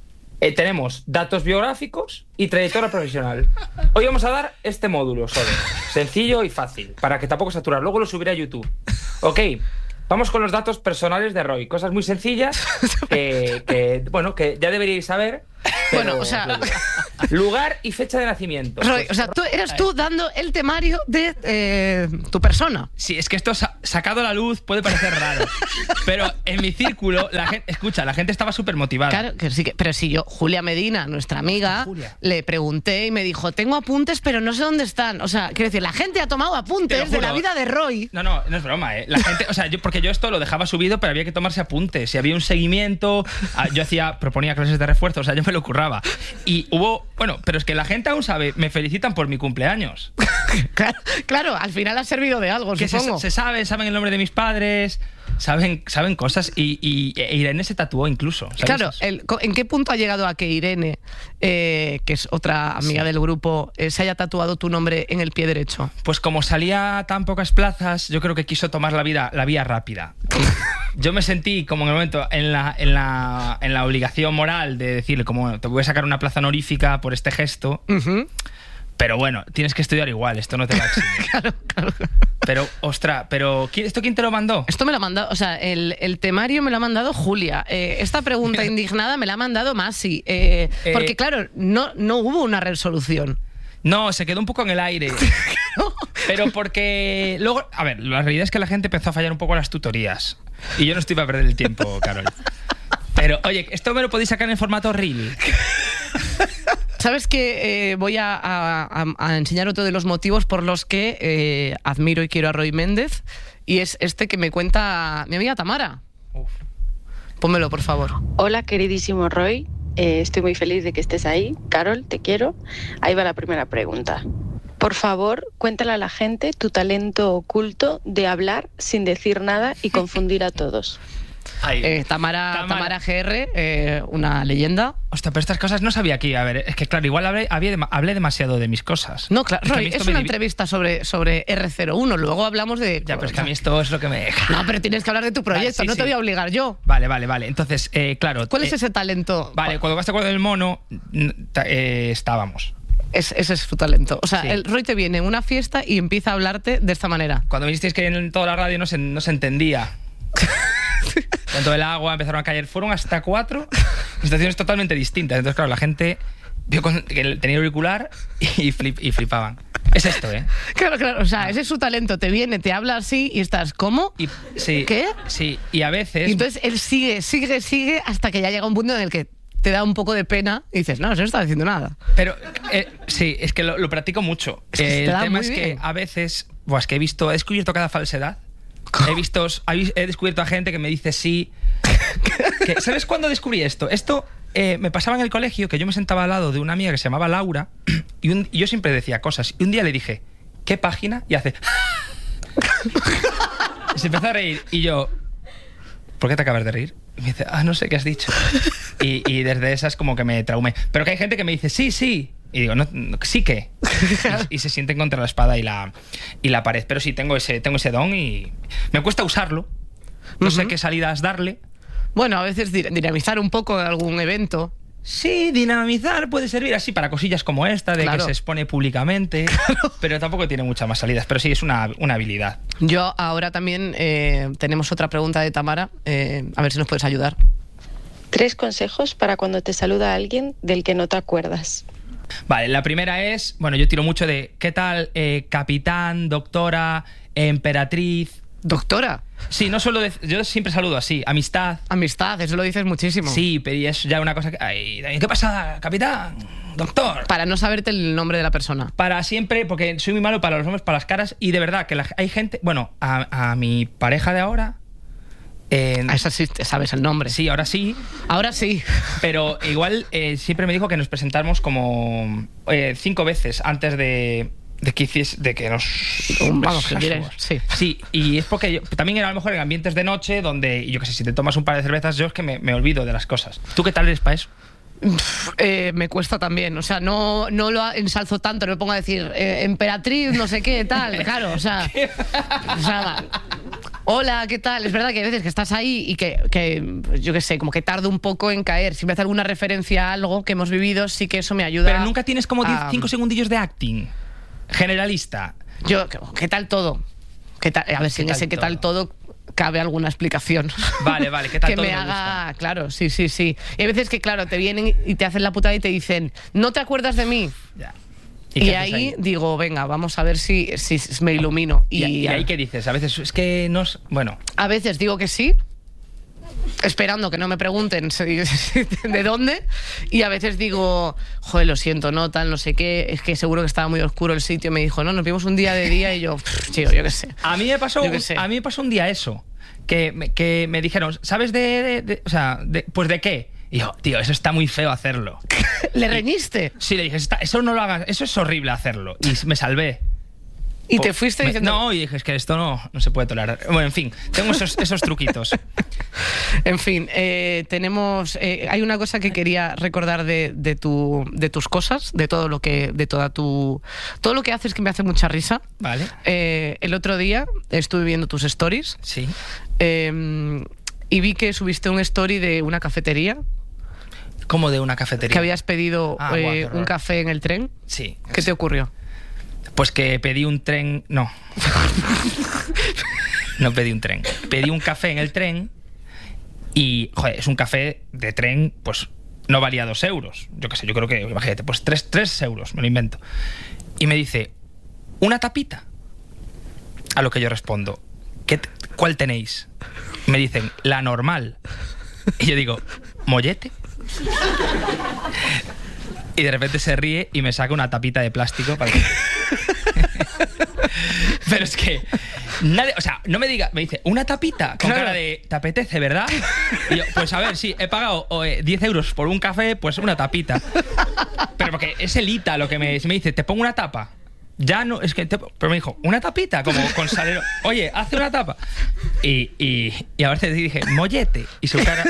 Eh, tenemos datos biográficos y trayectoria profesional. Hoy vamos a dar este módulo solo. Sencillo y fácil, para que tampoco saturar. Luego lo subiré a YouTube. Ok, vamos con los datos personales de Roy. Cosas muy sencillas que, que bueno, que ya deberíais saber. Pero, Bueno, o sea... pero, lugar y fecha de nacimiento. Roy, Pues, o sea, tú eres tú dando el temario de eh, tu persona. Sí, es que esto sa- sacado a la luz puede parecer raro. Pero en mi círculo, la gente, escucha, la gente estaba súper motivada. Claro, que sí, que, pero si yo, Julia Medina, nuestra amiga, Julia. le pregunté y me dijo, tengo apuntes, pero no sé dónde están. O sea, quiero decir, la gente ha tomado Te lo apuntes de juro. la vida de Roy. No, no, no es broma, ¿eh? La gente, o sea, yo, porque yo esto lo dejaba subido, pero había que tomarse apuntes. Si había un seguimiento, ah, yo hacía, proponía clases de refuerzo, o sea, yo me lo curraba. Y hubo, bueno, pero es que la gente aún sabe, me felicitan por mi cumpleaños. Claro, claro, al final ha servido de algo, Que se, supongo. se sabe, saben el nombre de mis padres, saben, saben cosas. Y, y, e Irene se tatuó incluso. ¿sabes Claro, eso? el- co- ¿en qué punto ha llegado a que Irene, eh, que es otra amiga Sí. del grupo, eh, se haya tatuado tu nombre en el pie derecho? Pues como salía a tan pocas plazas, yo creo que quiso tomar la vida, la vía rápida. Yo me sentí como en el momento en la, en la, en la obligación moral de decirle como te voy a sacar una plaza honorífica por este gesto, Ujú. pero bueno, tienes que estudiar igual, esto no te va a eximir. Claro, claro. Pero, ostra, pero ¿quién- ¿esto quién te lo mandó? Esto me lo ha mandado, o sea, el, el temario me lo ha mandado Julia. Eh, esta pregunta indignada me la ha mandado Masi. Eh, Eh, porque, claro, no, no hubo una resolución. No, se quedó un poco en el aire. Pero porque luego, a ver, la realidad es que la gente empezó a fallar un poco las tutorías. Y yo no estoy para perder el tiempo, Carol. Pero, oye, esto me lo podéis sacar en formato reel. ¿Sabes que eh, voy a, a- a enseñar otro de los motivos por los que eh, admiro y quiero a Roy Méndez? Y es este que me cuenta mi amiga Tamara. Uf. Pónmelo, por favor. Hola, queridísimo Roy. Eh, estoy muy feliz de que estés ahí. Carol, te quiero. Ahí va la primera pregunta. Por favor, cuéntale a la gente tu talento oculto de hablar sin decir nada y confundir a todos. Ahí. Eh, Tamara, Tamara. Tamara G R, eh, una leyenda. Hostia, pero estas cosas no sabía aquí. A ver, es que claro, igual hablé, había dema- hablé demasiado de mis cosas. No, claro, Es que a Roy, mí esto es me una divi- entrevista sobre, sobre R cero uno. Luego hablamos de... Ya, pero es que a mí esto es lo que me deja. No, pero tienes que hablar de tu proyecto, Vale, sí, no te sí. voy a obligar yo. Vale, vale, vale. Entonces, eh, claro. ¿Cuál es eh, ese talento? Vale, cuando vas a acuerdo del mono, mm, ta- eh, estábamos. Es- ese es su talento. O sea, Sí. el Roy te viene en una fiesta y empieza a hablarte de esta manera. Cuando visteis que en toda la radio no se, no se entendía. Tanto el agua, empezaron a caer. Fueron hasta cuatro situaciones totalmente distintas. Entonces, claro, la gente vio con- que tenía auricular y, flip- y flipaban. Es esto, ¿eh? Claro, claro. O sea, ese es su talento. Te viene, te habla así y estás, ¿cómo? Y, sí, ¿Qué? Sí, y a veces... Y entonces él sigue, sigue, sigue hasta que ya llega un punto en el que te da un poco de pena y dices, no, eso no está diciendo nada. Pero eh, sí, es que lo, lo practico mucho. Es que se te el da tema muy es bien. que a veces, buah, es que he visto, he descubierto cada falsedad. He visto, he descubierto a gente que me dice sí. Que, ¿sabes cuándo descubrí esto? Esto eh, me pasaba en el colegio, que yo me sentaba al lado de una amiga que se llamaba Laura y, un- y yo siempre decía cosas. Y un día le dije, ¿qué página? Y hace... Y se empezó a reír. Y yo, ¿por qué te acabas de reír? Y me dice, ah, no sé qué has dicho. Y, y desde esas como que me traumé. Pero que hay gente que me dice, sí, sí. Y digo, no, no, sí que. Y, y se sienten contra la espada y la, y la pared. Pero sí, tengo ese, tengo ese don y me cuesta usarlo. No sé Ujú. qué salidas darle. Bueno, a veces dir- dinamizar un poco algún evento. Sí, dinamizar puede servir así para cosillas como esta, de Claro. que se expone públicamente. Pero tampoco tiene muchas más salidas. Pero sí, es una, una habilidad. Yo ahora también eh, tenemos otra pregunta de Tamara. eh, a ver si nos puedes ayudar. Tres consejos para cuando te saluda alguien del que no te acuerdas. Vale, la primera es, bueno, yo tiro mucho de, ¿qué tal, eh, capitán, doctora, emperatriz? Doctora, Sí, no solo, de- yo siempre saludo así, amistad. amistad, eso lo dices muchísimo. Sí, pero y es ya una cosa que, ay, ¿qué pasa, capitán, doctor? Para no saberte el nombre de la persona. Para siempre, porque soy muy malo para los nombres, para las caras, y de verdad que la- hay gente, bueno, a, a mi pareja de ahora, eh, A esa sí te sabes el nombre. sí, ahora sí, Ahora sí. pero igual eh, siempre me dijo que nos presentáramos como eh, cinco veces antes de, de que hiciese, de que nos Vamos, que besásemos. quieres, sí. Sí, y es porque yo, también era a lo mejor en ambientes de noche donde, yo qué sé, si te tomas un par de cervezas, yo es que me, me olvido de las cosas. ¿Tú qué tal eres para eso? Pff, eh, me cuesta también. O sea, no, no lo ensalzo tanto, no me pongo a decir eh, emperatriz, no sé qué, tal. Claro, o sea. O sea, Hola, ¿qué tal? Es verdad que hay veces que estás ahí y que, que yo qué sé, como que tardo un poco en caer. Si me hace alguna referencia a algo que hemos vivido, sí que eso me ayuda. Pero nunca tienes como diez, a... cinco segundillos de acting. Generalista. Yo, ¿qué tal todo? ¿Qué tal? A ver si en ese qué tal todo cabe alguna explicación. Vale, vale, ¿qué tal que todo? me Me haga, gusta. claro, sí, sí, sí. Y hay veces que, claro, te vienen y te hacen la putada y te dicen, ¿no te acuerdas de mí? Ya. Y, ¿Y y qué ahí, haces ahí? digo, venga, vamos a ver si, si me ilumino. ¿Y, Y, y ahí qué dices? A veces es que no es... Bueno, a veces digo que sí, esperando que no me pregunten si- de dónde, y a veces digo, joder, lo siento, no, tal, no sé qué, es que seguro que estaba muy oscuro el sitio. Me dijo, no, nos vimos un día de día, y yo, pff, tío, yo qué sé. a mí me pasó, Yo qué un- sé. a mí me pasó un día eso. Que me, que me dijeron, ¿sabes de, de- de- o sea, de- pues de qué? Y yo, tío, eso está muy feo hacerlo. ¿Le reñiste? Sí, le dije, "Está- eso no lo hagas, eso es horrible hacerlo. Y me salvé. Y Po- te fuiste me- diciendo... No, y dije, es que esto no, no se puede tolerar. Bueno, en fin, tengo esos, esos truquitos. En fin, eh, tenemos... eh, hay una cosa que quería recordar de, de, tu, de tus cosas, de todo lo que... de toda tu... todo lo que haces que me hace mucha risa. Vale. Eh, el otro día estuve viendo tus stories Sí. eh, y vi que subiste un story de una cafetería, Como de una cafetería. que habías pedido Ah, eh, guau, qué horror. un café en el tren. Sí. ¿Qué te ocurrió? Pues que pedí un tren... No. No pedí un tren. Pedí un café en el tren y, joder, es un café de tren, pues no valía dos euros. Yo qué sé, yo creo que, imagínate, pues tres, tres euros, me lo invento. Y me dice, ¿una tapita? A lo que yo respondo, ¿qué t- ¿cuál tenéis? Me dicen, la normal. Y yo digo, ¿mollete? Y de repente se ríe y me saca una tapita de plástico para... Pero es que nadie, o sea, no me diga, me dice, una tapita con Claro. cara de, ¿te apetece, verdad? Y yo, pues a ver, sí, he pagado oh, eh, diez euros por un café, pues una tapita. Pero porque es el Ita lo que me, me dice, ¿te pongo una tapa? Ya no, es que, te- pero me dijo, una tapita, como con salero. Oye, hace una tapa. Y, y, y a veces dije, mollete. Y su cara...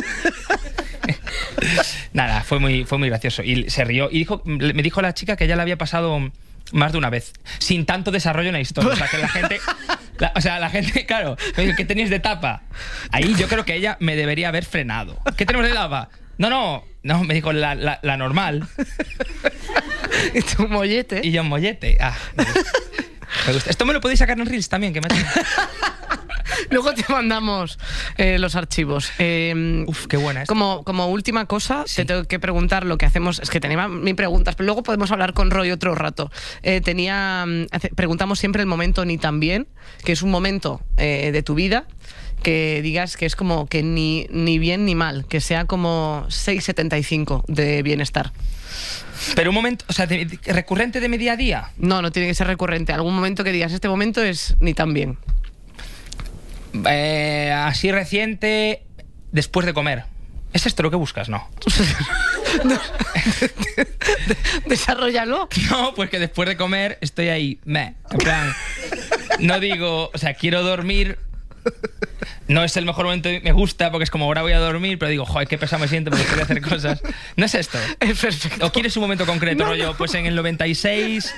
Nada, fue muy, fue muy gracioso. Y se rió. Y dijo, me dijo la chica que ya le había pasado más de una vez, sin tanto desarrollo en la historia. O sea, que la gente... la- o sea, la gente, claro, me dijo, ¿qué tenéis de tapa? Ahí yo creo que ella me debería haber frenado. ¿Qué tenemos de tapa? No, no, no, me dijo la, la, la normal. Y tu mollete. Y yo, mollete. Ah, me gusta. Me gusta. Esto me lo podéis sacar en Reels también, que me ha- Luego te mandamos eh, los archivos. Eh, Uf, qué buena esta. Como, como última cosa, Sí. te tengo que preguntar lo que hacemos. Es que tenía mil preguntas, pero luego podemos hablar con Roy otro rato. Eh, tenía, mm, hace- preguntamos siempre el momento ni tan bien, que es un momento eh, de tu vida que digas que es como que ni, ni bien ni mal, que sea como seis setenta y cinco de bienestar. Pero un momento, o sea, de- de- recurrente de mi día a día. No, no tiene que ser recurrente. Algún momento que digas, este momento es ni tan bien. Eh, así reciente, después de comer. ¿Es esto lo que buscas? No. Desarrollalo. No, pues que después de comer estoy ahí, meh, en plan, no digo, o sea, quiero dormir. No es el mejor momento, me gusta porque es como ahora voy a dormir, pero digo, joder, qué pesado me siento, me gustaría hacer cosas. No es esto. Es perfecto. ¿O quieres un momento concreto, No, rollo? no. Pues en el noventa y seis.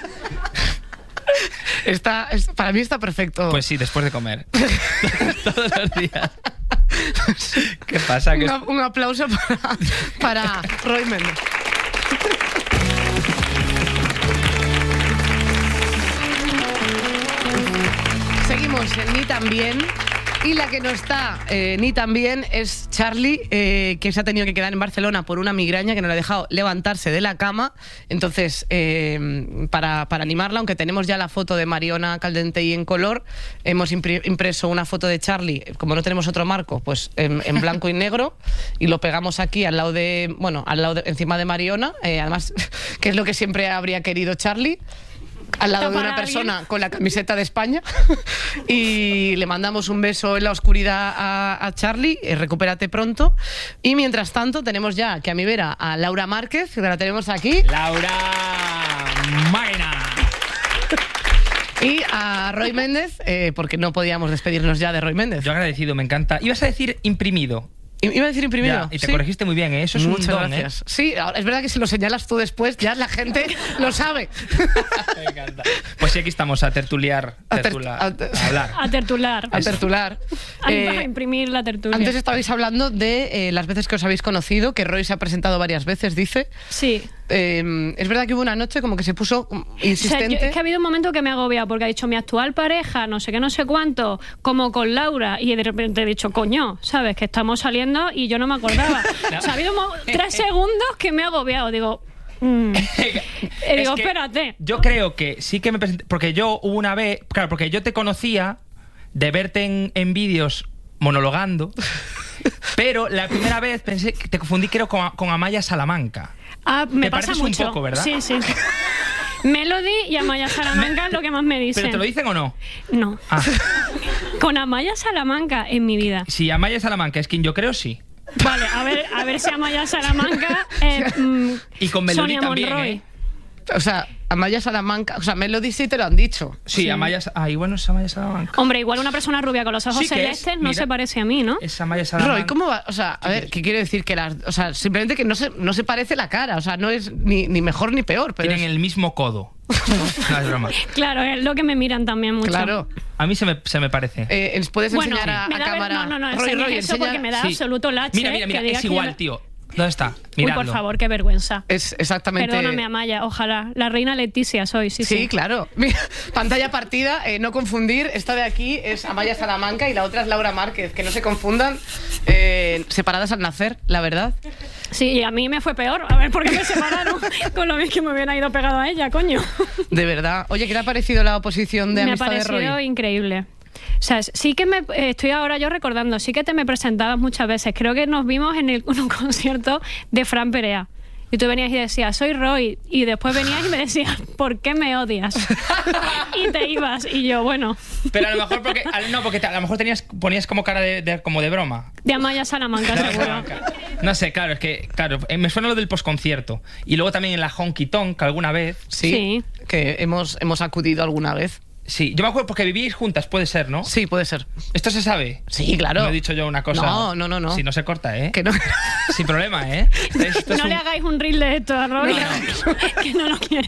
Está, es- para mí está perfecto. Pues sí, después de comer. Todos los días. ¿Qué pasa? Que Un, un aplauso para, para Roy Méndez. Seguimos en Ni Tan Bien. Y la que no está eh, ni tan bien es Charlie, eh, que se ha tenido que quedar en Barcelona por una migraña que no le ha dejado levantarse de la cama. Entonces, eh, para, para animarla, aunque tenemos ya la foto de Mariona Caldente y en color, hemos impri- impreso una foto de Charlie, como no tenemos otro marco, pues en, en blanco y negro, y lo pegamos aquí al lado de, bueno, al lado de, encima de Mariona, eh, además, que es lo que siempre habría querido Charlie. Al lado de Tapar una a alguien. persona con la camiseta de España. Y le mandamos un beso en la oscuridad a, a Charlie. Eh, recupérate pronto. Y mientras tanto, tenemos ya que a mi vera a Laura Márquez, que la tenemos aquí, Laura Maina. y a Roy Méndez, eh, porque no podíamos despedirnos ya de Roy Méndez. Yo agradecido, me encanta. Ibas a decir imprimido. Iba a decir imprimido. Ya, y te sí. corregiste muy bien, ¿eh? Eso es Muchas un don, gracias. ¿eh? Sí, ahora, es verdad que si lo señalas tú después, ya la gente lo sabe. Me encanta. Pues sí, aquí estamos a tertuliar, A ter- tertula- a ter- a hablar. A tertular. A tertular. A, Eh, a imprimir la tertulia. Antes estabais hablando de eh, las veces que os habéis conocido, que Roy se ha presentado varias veces, dice. Sí. Eh, es verdad que hubo una noche como que se puso mm, O sea, insistente. yo- es que ha habido un momento que me ha agobiado porque ha dicho mi actual pareja, no sé qué, no sé cuánto, como con Laura, y de repente he dicho, coño, ¿sabes? Que estamos saliendo y yo no me acordaba. O sea, ha habido mo- tres segundos que me ha agobiado. Digo, mm. Eh, Es digo, que espérate. Yo creo que sí que me presenté. Porque yo hubo una vez. Claro, porque yo te conocía de verte en, en vídeos monologando. Pero la primera vez pensé que te confundí, creo, con, con Amaya Salamanca. Ah, me Te pasa pareces un mucho. poco, ¿verdad? Sí, sí. Melody y Amaya Salamanca es lo que más me dicen. ¿Pero te lo dicen o no? No. Ah, Con Amaya Salamanca en mi vida. si Amaya Salamanca es quien yo creo, sí. Vale, a ver, a ver si Amaya Salamanca. Eh, mm, Y con Melody Sonia también, Monroy. ¿eh? O sea, Amaya Salamanca. O sea, Melody sí te lo han dicho. Sí, Amaya. Ay, bueno, es Amaya Salamanca. Hombre, igual una persona rubia con los ojos Sí que es, celestes no mira. se parece a mí, ¿no? Es Amaya Salamanca. Roy, ¿cómo va? O sea, a ver, ¿qué quiere decir? Que las, o sea, simplemente que no se, no se parece la cara. O sea, no es ni, ni mejor ni peor. Pero Tienen es- el mismo codo. No, es broma. Claro, es lo que me miran también mucho. Claro. A mí se me, se me parece. Eh, ¿nos puedes Bueno, enseñar a, me a da ver- cámara? no, no, no, Roy, enseñes Roy, eso enseña- porque me da Sí. absoluto lache. Mira, mira, mira, que diga es que igual, yo- tío. ¿Dónde está? Uy, Miradlo. por favor, qué vergüenza. Es exactamente. Perdóname, Amaya, ojalá. La reina Leticia soy, sí, sí. Sí, claro. Mira, pantalla partida, eh, no confundir. Esta de aquí es Amaya Salamanca y la otra es Laura Márquez. Que no se confundan. eh, separadas al nacer, la verdad. Sí, y a mí me fue peor. A ver, ¿por qué me separaron? Con lo bien que me hubiera ido pegado a ella, coño. De verdad. Oye, ¿qué te ha parecido la oposición de Me ha amistad de parecido Roy? increíble. O sea, sí que me eh, estoy ahora yo recordando, sí que te me presentabas muchas veces. Creo que nos vimos en, el, en un concierto de Fran Perea. Y tú venías y decías, soy Roy. Y después venías y me decías, ¿por qué me odias? Y te ibas. Y yo, bueno, Pero a lo mejor porque. a- No, porque te- a lo mejor tenías, ponías como cara de, de- como de broma. de Amaya Salamanca, seguro. No sé, claro, es que. Claro, eh, me suena lo del posconcierto. Y luego también en la Honky Tonk, alguna vez. Sí, Sí. que hemos, hemos acudido alguna vez. Sí, yo me acuerdo porque vivíais juntas, puede ser, ¿no? Sí, puede ser. ¿Esto se sabe? Sí, claro. No he dicho yo una cosa. No, no, no, no. Si no se corta, ¿eh? Que no. Sin problema, ¿eh? Esto es No un- le hagáis un reel de esto a Roy, No, que no lo quiere.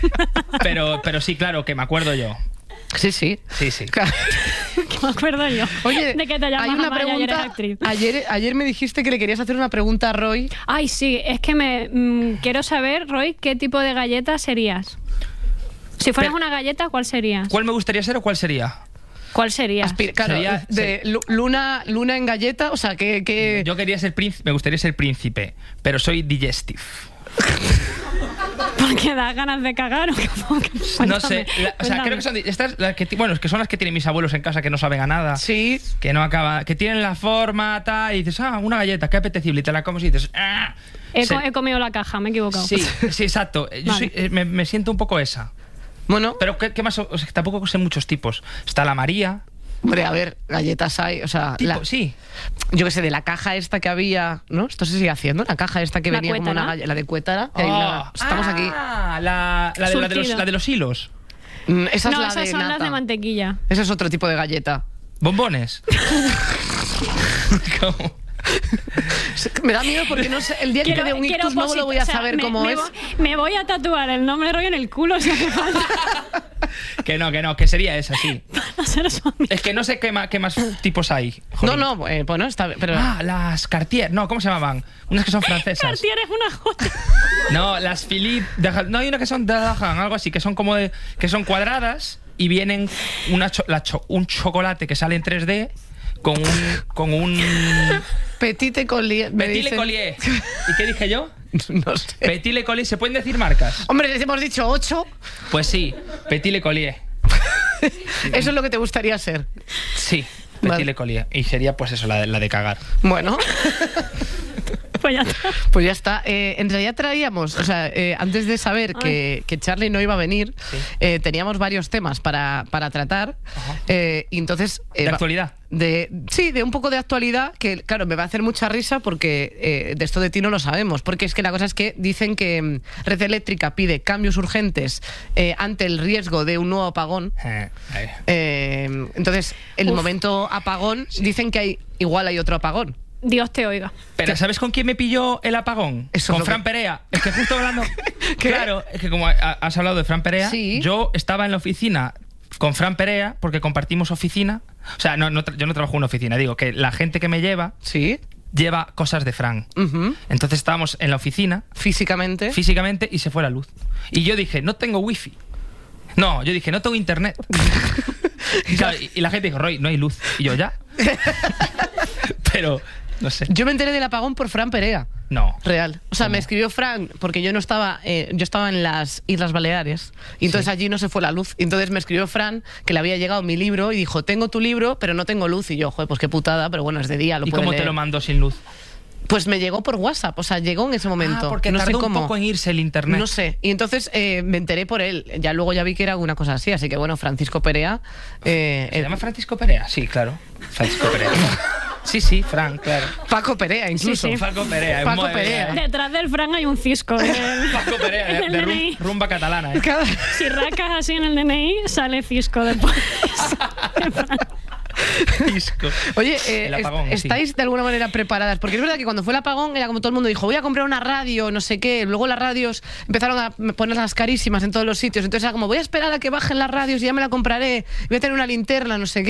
Pero, pero sí, claro, que me acuerdo yo. Sí, sí. Sí, sí. Claro. Que me acuerdo yo. Oye, de que te llamas hay una Amaya y eres pregunta. actriz. Ayer, ayer me dijiste que le querías hacer una pregunta a Roy. Ay, sí, es que me mm, quiero saber, Roy, ¿qué tipo de galleta serías? Si fueras Pero- una galleta, ¿cuál serías? ¿Cuál me gustaría ser o cuál sería? ¿Cuál serías? Aspira- claro, Sería- de lu- luna, luna en galleta, o sea, que... que... Yo quería ser príncipe, me gustaría ser príncipe, pero soy digestive. Porque da ganas de cagar o cómo? No sé, la- o sea, Cuéntame. creo que son di- estas las que ti- bueno, es que son las que tienen mis abuelos en casa que no saben a nada. Sí. Que no acaba, que tienen la forma tal y dices, "Ah, una galleta, qué apetecible", y te la comes y dices, "Ah". He, Se- co- he comido la caja, me he equivocado. Sí, sí, exacto. Yo Vale. soy- eh, me, me siento un poco esa. Bueno, Pero ¿qué, qué más? O sea, tampoco sé muchos tipos. Está la María. hombre, a ver, galletas hay, o sea... Tipo, la- sí. Yo qué sé, de la caja esta que había, ¿no? Esto se sigue haciendo, la caja esta que La venía como cuétara. una galleta, la de Cuétara. que hay Oh, una- estamos aquí. Ah, la, la, de, la, de los, Surtido. la de los hilos. Mm, Esa es No, la esas de son las nata. de mantequilla. Ese es otro tipo de galleta. Bombones. ¿Cómo? Me da miedo porque no sé, el día que te dé un quiero ictus no lo voy a posit- o sea, saber me- cómo me es. vo- Me voy a tatuar el nombre de Roy en el culo si hace falta Que no, que no, que sería esa, sí. para ser su amigo. Es que no sé qué más, qué más tipos hay. No, Jolín. no, eh, bueno, está bien, pero... Ah, las Cartier. No, ¿cómo se llamaban? Unas que son francesas. Cartier es una joya. No, las Philippe. de- No, hay una que son de Dahan, algo así, que son como de, que son cuadradas y vienen una cho- la cho- un chocolate que sale en tres D con un con un Petite Collier, me Petit Le dicen. Collier. ¿Y qué dije yo? No sé. Petit Le Collier. ¿Se pueden decir marcas? Hombre, les hemos dicho ocho. Pues sí, Petit Le Collier. Eso es lo que te gustaría ser. Sí, Petit Vale. Le Collier. Y sería pues eso, la de, la de cagar. Bueno, Pues ya está. pues ya está. Eh, en realidad traíamos, o sea, eh, antes de saber que, que Charlie no iba a venir, Sí. eh, teníamos varios temas para, para tratar. Ajá. eh, y entonces... eh, ¿De va- actualidad? De, sí, de un poco de actualidad, que claro, me va a hacer mucha risa porque eh, de esto de ti no lo sabemos, porque es que la cosa es que dicen que mm, Red Eléctrica pide cambios urgentes eh, ante el riesgo de un nuevo apagón. Eh, eh. Eh, entonces, el Uf. momento apagón, dicen que hay igual hay otro apagón. Dios te oiga. Pero ¿sabes con quién me pilló el apagón? Eso con es lo Fran que- Perea. Es que justo hablando... ¿Qué? Claro, es que como ha- has hablado de Fran Perea, Sí. yo estaba en la oficina con Fran Perea porque compartimos oficina. O sea, no, no tra- yo no trabajo en una oficina, digo que la gente que me lleva Sí. lleva cosas de Fran. Ujú. Entonces estábamos en la oficina Físicamente. físicamente y se fue la luz. Y yo dije, no tengo wifi. No, yo dije, no tengo internet. y, claro, y- y la gente dijo, Roy, no hay luz. Y yo, ya. Pero, no sé. Yo me enteré del apagón por Fran Perea. No. Real. O sea, ¿Cómo? me escribió Fran porque yo no estaba, eh, yo estaba en las Islas Baleares y entonces Sí. allí no se fue la luz. Y entonces me escribió Fran que le había llegado mi libro y dijo, tengo tu libro, pero no tengo luz. Y yo, joder, pues qué putada, pero bueno, es de día, lo ¿Y puede cómo te leer. lo mandó sin luz? Pues me llegó por WhatsApp, o sea, llegó en ese momento. Ah, porque no tardó sé un cómo. poco en irse el internet. No sé. Y entonces eh, me enteré por él. Ya luego ya vi que era una cosa así. Así que bueno, Francisco Perea. eh, ¿Se eh, llama Francisco Perea? Sí, claro. Francisco Perea. Sí, sí, Fran, claro. Paco Perea, incluso. Sí, sí. Paco Perea. Paco madre Perea. mía. Detrás del Fran hay un cisco. en el- Paco Perea, en de, el de D N rum- I. rumba catalana, ¿eh? Cada- Si rascas así en el D N I, sale cisco después. Disco. Oye, eh, El apagón, est- sí. ¿estáis de alguna manera preparadas? Porque es verdad que cuando fue el apagón era como todo el mundo dijo, voy a comprar una radio, no sé qué. Luego las radios empezaron a ponerlas carísimas en todos los sitios. Entonces era como, voy a esperar a que bajen las radios y ya me la compraré. Voy a tener una linterna, no sé qué.